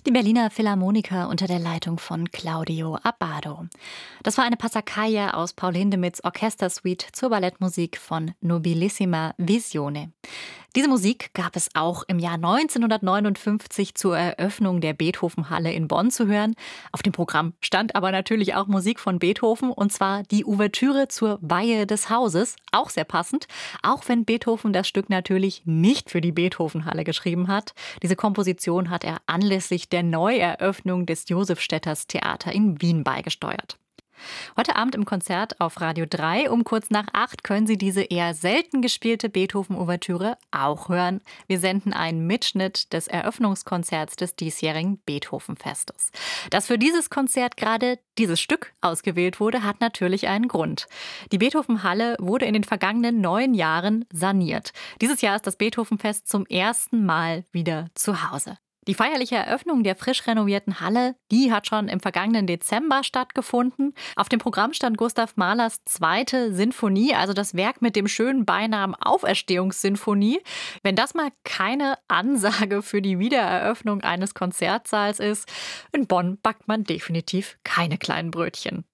Die Berliner Philharmoniker unter der Leitung von Claudio Abbado. Das war eine Passacaglia aus Paul Hindemiths Orchestersuite zur Ballettmusik von Nobilissima Visione. Diese Musik gab es auch im Jahr 1959 zur Eröffnung der Beethoven-Halle in Bonn zu hören. Auf dem Programm stand aber natürlich auch Musik von Beethoven, und zwar die Ouvertüre zur Weihe des Hauses, auch sehr passend, auch wenn Beethoven das Stück natürlich nicht für die Beethoven-Halle geschrieben hat. Diese Komposition hat er anlässlich der Neueröffnung des Josefstädters Theater in Wien beigesteuert. Heute Abend im Konzert auf Radio 3 um kurz nach 8 können Sie diese eher selten gespielte Beethoven-Ouvertüre auch hören. Wir senden einen Mitschnitt des Eröffnungskonzerts des diesjährigen Beethoven-Festes. Dass für dieses Konzert gerade dieses Stück ausgewählt wurde, hat natürlich einen Grund. Die Beethoven-Halle wurde in den vergangenen 9 Jahren saniert. Dieses Jahr ist das Beethoven-Fest zum ersten Mal wieder zu Hause. Die feierliche Eröffnung der frisch renovierten Halle, die hat schon im vergangenen Dezember stattgefunden. Auf dem Programm stand Gustav Mahlers 2. Sinfonie, also das Werk mit dem schönen Beinamen Auferstehungssinfonie. Wenn das mal keine Ansage für die Wiedereröffnung eines Konzertsaals ist, in Bonn backt man definitiv keine kleinen Brötchen.